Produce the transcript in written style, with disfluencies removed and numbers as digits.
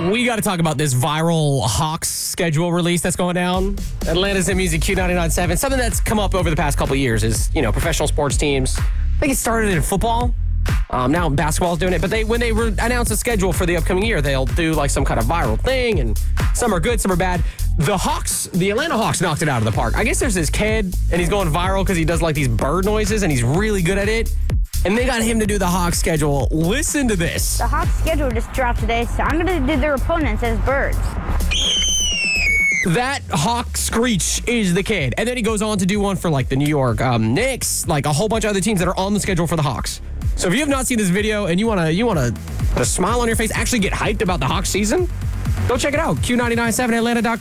We got to talk about this viral Hawks schedule release that's going down. Atlanta's in music Q99.7. Something that's come up over the past couple of years is, professional sports teams. I think it started in football. Now basketball's doing it. But when they announce a schedule for the upcoming year, they'll do like some kind of viral thing. And some are good, some are bad. The Atlanta Hawks knocked it out of the park. I guess there's this kid, and he's going viral because he does like these bird noises, and he's really good at it. And they got him to do the Hawks schedule. Listen to this. The Hawks schedule just dropped today, so I'm going to do their opponents as birds. That Hawk screech is the kid. And then he goes on to do one for like the New York Knicks, like a whole bunch of other teams that are on the schedule for the Hawks. So if you have not seen this video and you want to put a smile on your face, actually get hyped about the Hawks season, go check it out. Q997atlanta.com.